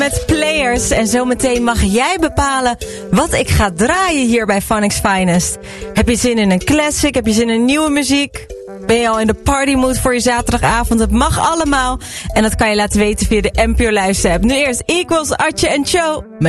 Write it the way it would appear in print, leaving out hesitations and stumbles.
Met Players. En zometeen mag jij bepalen wat ik ga draaien hier bij Phonics Finest. Heb je zin in een classic? Heb je zin in nieuwe muziek? Ben je al in de partymood voor je zaterdagavond? Het mag allemaal. En dat kan je laten weten via de NPO Luisterapp. Nu eerst Equals, Atje en Cho.